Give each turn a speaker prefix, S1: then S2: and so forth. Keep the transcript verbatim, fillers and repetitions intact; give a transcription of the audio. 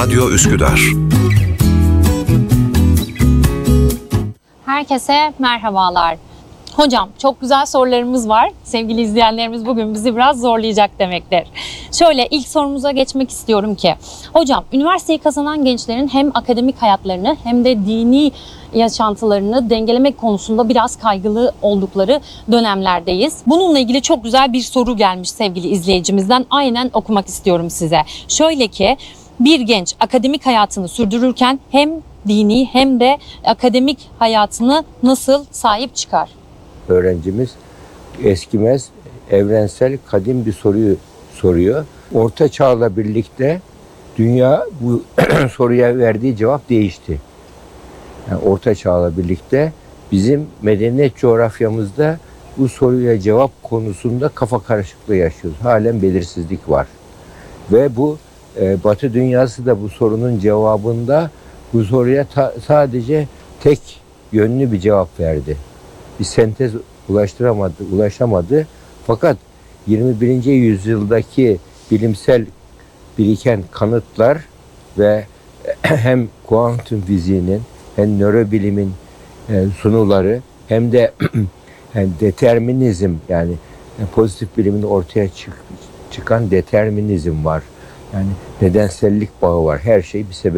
S1: Radyo Üsküdar.
S2: Herkese merhabalar. Hocam çok güzel sorularımız var. Sevgili izleyenlerimiz bugün bizi biraz zorlayacak demektir. Şöyle ilk sorumuza geçmek istiyorum ki, hocam üniversiteyi kazanan gençlerin hem akademik hayatlarını hem de dini yaşantılarını dengelemek konusunda biraz kaygılı oldukları dönemlerdeyiz. Bununla ilgili çok güzel bir soru gelmiş sevgili izleyicimizden. Aynen okumak istiyorum size. Şöyle ki, bir genç akademik hayatını sürdürürken hem dini hem de akademik hayatını nasıl sahip çıkar?
S3: Öğrencimiz eskimez, evrensel, kadim bir soruyu soruyor. Orta Çağ'la birlikte dünya bu soruya verdiği cevap değişti. Yani Orta Çağ'la birlikte bizim medeniyet coğrafyamızda bu soruya cevap konusunda kafa karışıklığı yaşıyoruz. Halen belirsizlik var. Ve bu e, Batı dünyası da bu sorunun cevabında bu soruya ta- sadece tek yönlü bir cevap verdi. Bir sentez ulaştıramadı, ulaşamadı. Fakat yirmi birinci yüzyıldaki bilimsel biriken kanıtlar ve hem kuantum fiziğinin hem nörobilimin sunuları hem de yani determinizm, yani pozitif bilimin ortaya çık, çıkan determinizm var. Yani nedensellik bağı var. Her şey bir sebep.